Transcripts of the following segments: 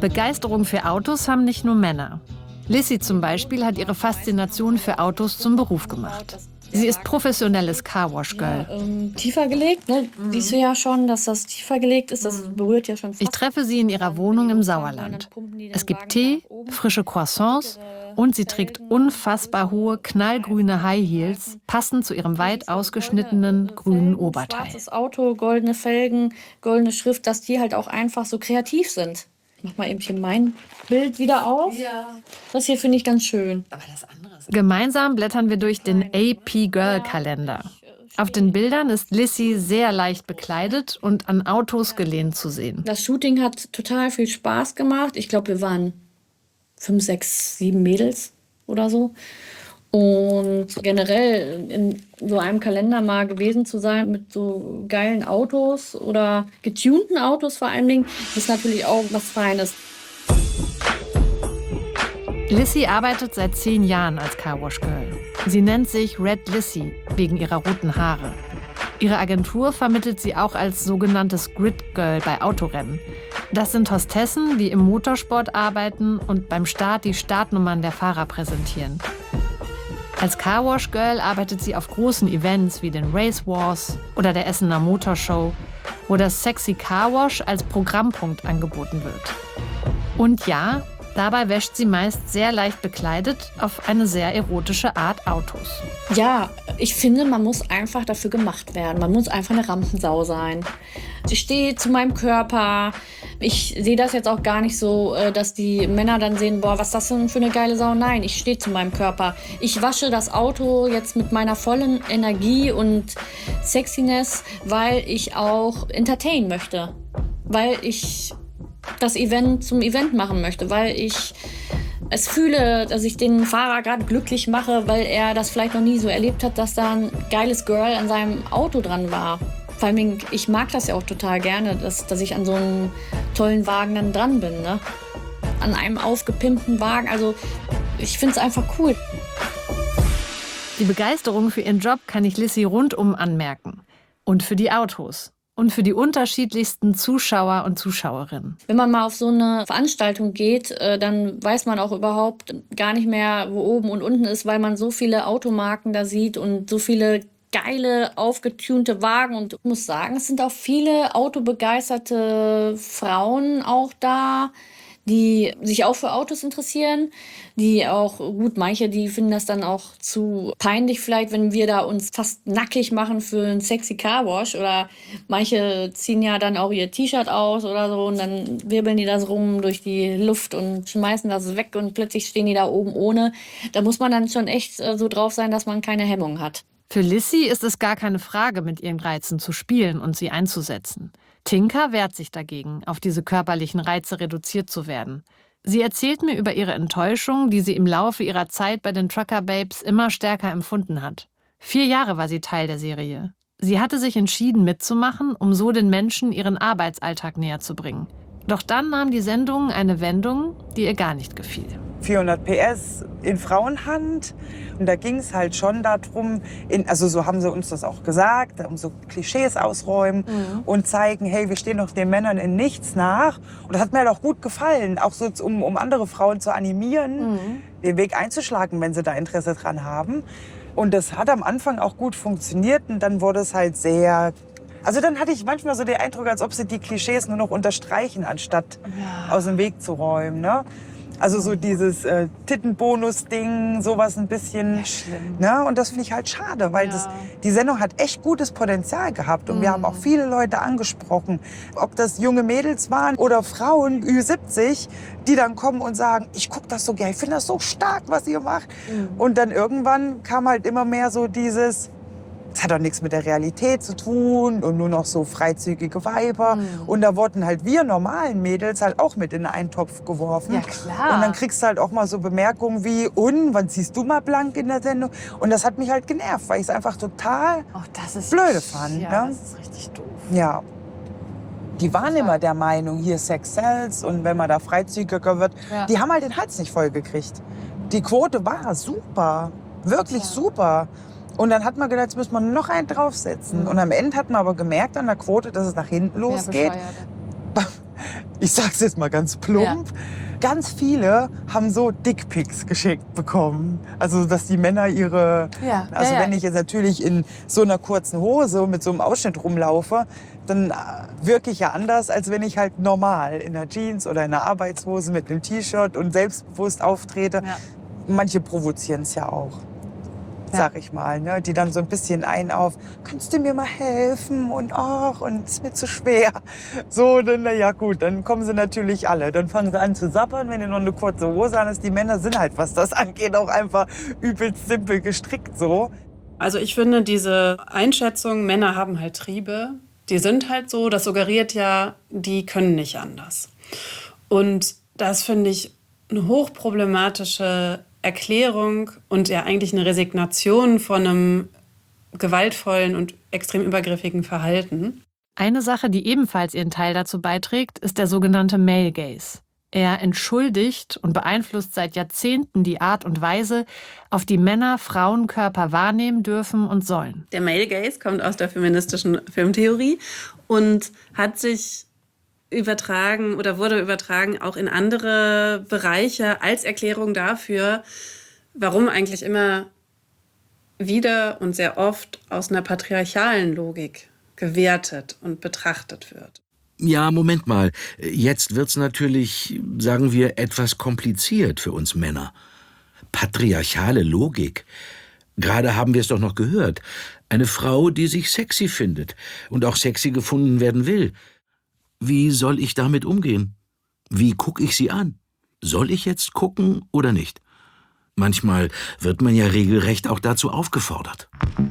Begeisterung für Autos haben nicht nur Männer. Lissy zum Beispiel hat ihre Faszination für Autos zum Beruf gemacht. Sie ist professionelles Carwash-Girl. Ja, tiefer gelegt, ne? Siehst du ja schon, dass das tiefer gelegt ist. Das berührt ja schon fast. Ich treffe sie in ihrer Wohnung im Sauerland. Es gibt Tee, frische Croissants und sie trägt unfassbar hohe, knallgrüne High Heels, passend zu ihrem weit ausgeschnittenen grünen Oberteil. Schwarzes Auto, goldene Felgen, goldene Schrift, dass die halt auch einfach so kreativ sind. Ich mach mal eben hier mein Bild wieder auf. Ja. Das hier finde ich ganz schön. Aber das andere ist Gemeinsam blättern wir durch den AP Girl Kalender. Auf den Bildern ist Lissy sehr leicht bekleidet und an Autos gelehnt zu sehen. Das Shooting hat total viel Spaß gemacht. Ich glaube, wir waren 5, 6, 7 Mädels oder so. Und generell in so einem Kalender mal gewesen zu sein mit so geilen Autos oder getunten Autos vor allen Dingen, ist natürlich auch was Feines. Lissy arbeitet seit 10 Jahren als Carwash Girl. Sie nennt sich Red Lissy wegen ihrer roten Haare. Ihre Agentur vermittelt sie auch als sogenanntes Grid Girl bei Autorennen. Das sind Hostessen, die im Motorsport arbeiten und beim Start die Startnummern der Fahrer präsentieren. Als Carwash Girl arbeitet sie auf großen Events wie den Race Wars oder der Essener Motorshow, wo das Sexy Carwash als Programmpunkt angeboten wird. Und ja, dabei wäscht sie meist sehr leicht bekleidet auf eine sehr erotische Art Autos. Ja, ich finde, man muss einfach dafür gemacht werden. Man muss einfach eine Rampensau sein. Ich stehe zu meinem Körper. Ich sehe das jetzt auch gar nicht so, dass die Männer dann sehen, boah, was ist das denn für eine geile Sau? Nein, ich stehe zu meinem Körper. Ich wasche das Auto jetzt mit meiner vollen Energie und Sexiness, weil ich auch entertainen möchte. Weil ich das Event zum Event machen möchte, weil ich es fühle, dass ich den Fahrer gerade glücklich mache, weil er das vielleicht noch nie so erlebt hat, dass da ein geiles Girl an seinem Auto dran war. Vor allem, ich mag das ja auch total gerne, dass ich an so einem tollen Wagen dann dran bin, ne? An einem aufgepimpten Wagen. Also ich finde es einfach cool. Die Begeisterung für ihren Job kann ich Lissy rundum anmerken. Und für die Autos. Und für die unterschiedlichsten Zuschauer und Zuschauerinnen. Wenn man mal auf so eine Veranstaltung geht, dann weiß man auch überhaupt gar nicht mehr, wo oben und unten ist, weil man so viele Automarken da sieht und so viele geile, aufgetunte Wagen. Und ich muss sagen, es sind auch viele autobegeisterte Frauen auch da, die sich auch für Autos interessieren, die auch, gut, manche, die finden das dann auch zu peinlich vielleicht, wenn wir da uns fast nackig machen für einen sexy Carwash, oder manche ziehen ja dann auch ihr T-Shirt aus oder so und dann wirbeln die das rum durch die Luft und schmeißen das weg und plötzlich stehen die da oben ohne. Da muss man dann schon echt so drauf sein, dass man keine Hemmung hat. Für Lissy ist es gar keine Frage, mit ihren Reizen zu spielen und sie einzusetzen. Tinka wehrt sich dagegen, auf diese körperlichen Reize reduziert zu werden. Sie erzählt mir über ihre Enttäuschung, die sie im Laufe ihrer Zeit bei den Trucker Babes immer stärker empfunden hat. 4 Jahre war sie Teil der Serie. Sie hatte sich entschieden mitzumachen, um so den Menschen ihren Arbeitsalltag näher zu bringen. Doch dann nahm die Sendung eine Wendung, die ihr gar nicht gefiel. 400 PS in Frauenhand. Und da ging es halt schon darum, also so haben sie uns das auch gesagt, um so Klischees ausräumen und zeigen, hey, wir stehen doch den Männern in nichts nach. Und das hat mir halt auch gut gefallen, auch so um andere Frauen zu animieren, den Weg einzuschlagen, wenn sie da Interesse dran haben. Und das hat am Anfang auch gut funktioniert und dann wurde es halt sehr... Also dann hatte ich manchmal so den Eindruck, als ob sie die Klischees nur noch unterstreichen, anstatt aus dem Weg zu räumen, ne? Also so dieses Tittenbonus-Ding, sowas ein bisschen. Ja, ne? Und das finde ich halt schade, weil die Sendung hat echt gutes Potenzial gehabt. Und wir haben auch viele Leute angesprochen, ob das junge Mädels waren oder Frauen, Ü70, die dann kommen und sagen, ich gucke das so gerne, ich finde das so stark, was ihr macht. Und dann irgendwann kam halt immer mehr so dieses... Das hat doch nichts mit der Realität zu tun und nur noch so freizügige Weiber. Und da wurden halt wir normalen Mädels halt auch mit in einen Topf geworfen. Ja, klar. Und dann kriegst du halt auch mal so Bemerkungen wie, und, wann siehst du mal blank in der Sendung? Und das hat mich halt genervt, weil ich es einfach total blöde fand. Ja, ne? das ist richtig doof. Ja. Die waren immer der Meinung, hier Sex sells und wenn man da freizügiger wird. Ja. Die haben halt den Hals nicht voll gekriegt. Die Quote war super, wirklich super. Und dann hat man gedacht, jetzt müssen wir noch einen draufsetzen. Und am Ende hat man aber gemerkt an der Quote, dass es nach hinten losgeht. ich sag's jetzt mal ganz plump, ganz viele haben so Dickpics geschickt bekommen. Also, dass die Männer ihre... wenn ich jetzt natürlich in so einer kurzen Hose mit so einem Ausschnitt rumlaufe, dann wirke ich ja anders, als wenn ich halt normal in einer Jeans oder in einer Arbeitshose mit einem T-Shirt und selbstbewusst auftrete. Ja. Manche provozieren es ja auch, sag ich mal, ne? Die dann so ein bisschen kannst du mir mal helfen und es ist mir zu schwer. So, dann, naja gut, dann kommen sie natürlich alle. Dann fangen sie an zu sappern, wenn ihr noch eine kurze Hose an ist. Die Männer sind halt, was das angeht, auch einfach übelst simpel gestrickt so. Also ich finde diese Einschätzung, Männer haben halt Triebe, die sind halt so, das suggeriert ja, die können nicht anders. Und das finde ich eine hochproblematische Erklärung und ja eigentlich eine Resignation von einem gewaltvollen und extrem übergriffigen Verhalten. Eine Sache, die ebenfalls ihren Teil dazu beiträgt, ist der sogenannte Male Gaze. Er entschuldigt und beeinflusst seit Jahrzehnten die Art und Weise, auf die Männer Frauenkörper wahrnehmen dürfen und sollen. Der Male Gaze kommt aus der feministischen Filmtheorie und hat sich übertragen oder wurde übertragen auch in andere Bereiche als Erklärung dafür, warum eigentlich immer wieder und sehr oft aus einer patriarchalen Logik gewertet und betrachtet wird. Ja, Moment mal. Jetzt wird's natürlich, sagen wir, etwas kompliziert für uns Männer. Patriarchale Logik. Gerade haben wir es doch noch gehört. Eine Frau, die sich sexy findet und auch sexy gefunden werden will. Wie soll ich damit umgehen? Wie gucke ich sie an? Soll ich jetzt gucken oder nicht? Manchmal wird man ja regelrecht auch dazu aufgefordert.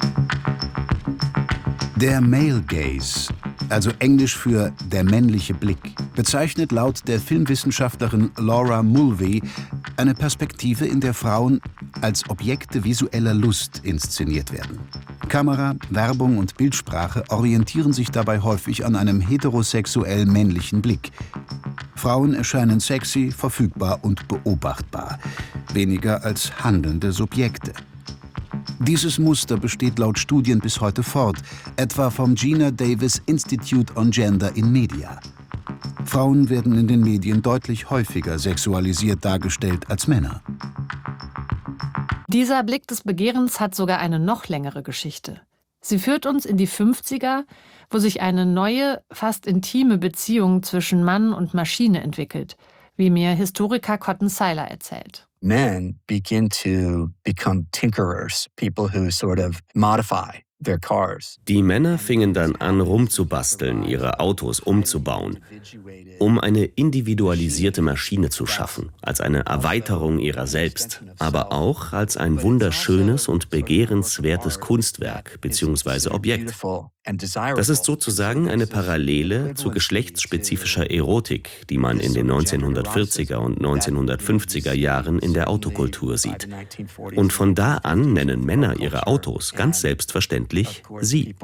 Der Male Gaze, also Englisch für der männliche Blick, bezeichnet laut der Filmwissenschaftlerin Laura Mulvey eine Perspektive, in der Frauen als Objekte visueller Lust inszeniert werden. Kamera, Werbung und Bildsprache orientieren sich dabei häufig an einem heterosexuell männlichen Blick. Frauen erscheinen sexy, verfügbar und beobachtbar, weniger als handelnde Subjekte. Dieses Muster besteht laut Studien bis heute fort, etwa vom Gina Davis Institute on Gender in Media. Frauen werden in den Medien deutlich häufiger sexualisiert dargestellt als Männer. Dieser Blick des Begehrens hat sogar eine noch längere Geschichte. Sie führt uns in die 50er, wo sich eine neue, fast intime Beziehung zwischen Mann und Maschine entwickelt, wie mir Historiker Cotton Seiler erzählt. Men begin to become tinkerers, people who sort of modify their cars. Die Männer fingen dann an, rumzubasteln, ihre Autos umzubauen, um eine individualisierte Maschine zu schaffen, als eine Erweiterung ihrer selbst, aber auch als ein wunderschönes und begehrenswertes Kunstwerk bzw. Objekt. Das ist sozusagen eine Parallele zu geschlechtsspezifischer Erotik, die man in den 1940er und 1950er Jahren in der Autokultur sieht. Und von da an nennen Männer ihre Autos ganz selbstverständlich sie.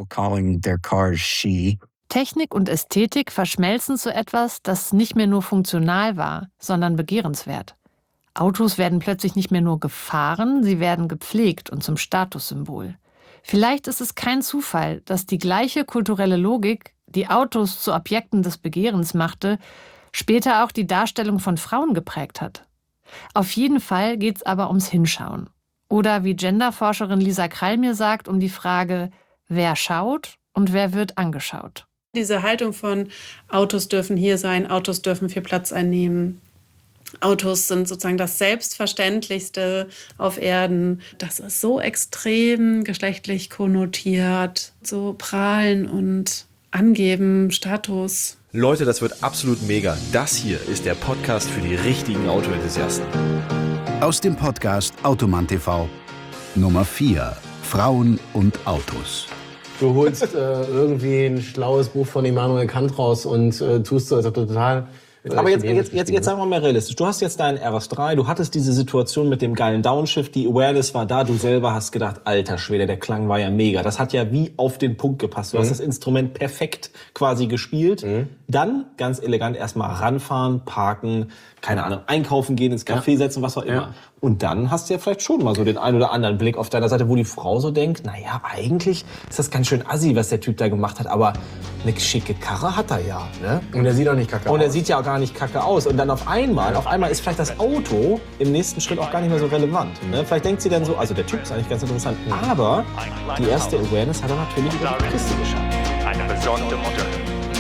Technik und Ästhetik verschmelzen zu etwas, das nicht mehr nur funktional war, sondern begehrenswert. Autos werden plötzlich nicht mehr nur gefahren, sie werden gepflegt und zum Statussymbol. Vielleicht ist es kein Zufall, dass die gleiche kulturelle Logik, die Autos zu Objekten des Begehrens machte, später auch die Darstellung von Frauen geprägt hat. Auf jeden Fall geht's aber ums Hinschauen. Oder wie Genderforscherin Lisa Krall mir sagt, um die Frage, wer schaut und wer wird angeschaut. Diese Haltung von Autos dürfen hier sein, Autos dürfen viel Platz einnehmen. Autos sind sozusagen das Selbstverständlichste auf Erden. Das ist so extrem geschlechtlich konnotiert, so prahlen und angeben, Status. Leute, das wird absolut mega. Das hier ist der Podcast für die richtigen Autoenthusiasten. Aus dem Podcast Automann TV Nummer 4: Frauen und Autos. Du holst irgendwie ein schlaues Buch von Immanuel Kant raus und tust so, als ob du total... Aber jetzt sagen wir mal realistisch. Du hast jetzt deinen RS3, du hattest diese Situation mit dem geilen Downshift, die Awareness war da, du selber hast gedacht, alter Schwede, der Klang war ja mega. Das hat ja wie auf den Punkt gepasst. Du hast das Instrument perfekt quasi gespielt. Dann ganz elegant erstmal ranfahren, parken, keine Ahnung, einkaufen gehen, ins Café setzen, was auch immer. Ja. Und dann hast du ja vielleicht schon mal so den einen oder anderen Blick auf deiner Seite, wo die Frau so denkt, naja, eigentlich ist das ganz schön assi, was der Typ da gemacht hat, aber eine schicke Karre hat er ja. Ne? Und er sieht auch nicht kacke aus. Und er sieht ja auch gar nicht kacke aus. Und dann auf einmal ist vielleicht das Auto im nächsten Schritt auch gar nicht mehr so relevant. Ne? Vielleicht denkt sie dann so, also der Typ ist eigentlich ganz interessant, aber die erste Awareness hat er natürlich über die Kiste geschafft. Eine besondere Mutter.